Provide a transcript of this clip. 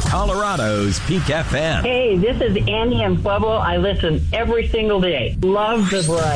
Colorado's Peak FM. Hey, this is Annie in Pueblo. I listen every single day. Love the variety.